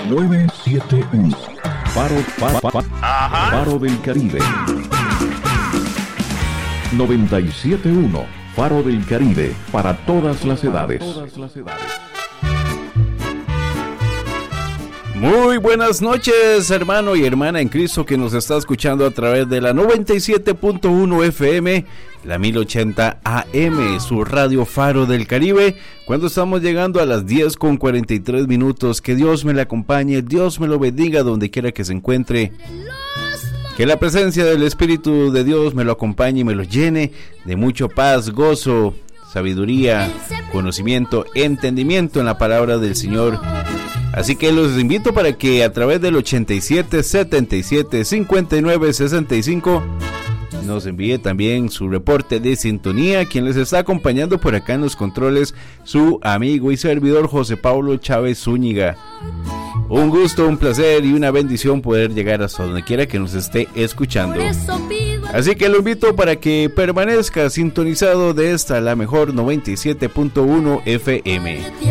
971 Faro del Caribe. 97.1 Faro del Caribe, para todas las edades. Muy buenas noches, hermano y hermana en Cristo que nos está escuchando a través de la 97.1 FM, la 1080 AM, su radio Faro del Caribe, cuando estamos llegando a las 10:43. Que Dios me le acompañe, Dios me lo bendiga donde quiera que se encuentre. Que la presencia del Espíritu de Dios me lo acompañe y me lo llene de mucho paz, gozo, sabiduría, conocimiento, entendimiento en la palabra del Señor. Así que los invito para que a través del 87 77 59 65 nos envíe también su reporte de sintonía. Quien les está acompañando por acá en los controles, su amigo y servidor José Pablo Chávez Zúñiga. Un gusto, un placer y una bendición poder llegar hasta donde quiera que nos esté escuchando. Así que lo invito para que permanezca sintonizado de esta, la mejor 97.1 FM.